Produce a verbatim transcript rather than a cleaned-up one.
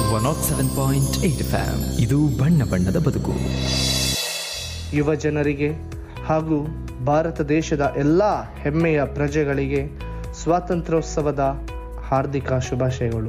One not seven point eight F M. ಇದು ಬಣ್ಣ ಬಣ್ಣದ ಬದುಕು. ಯುವ ಜನರಿಗೆ ಹಾಗೂ ಭಾರತ ದೇಶದ ಎಲ್ಲ ಹೆಮ್ಮೆಯ ಪ್ರಜೆಗಳಿಗೆ ಸ್ವಾತಂತ್ರ್ಯೋತ್ಸವದ ಹಾರ್ದಿಕ ಶುಭಾಶಯಗಳು.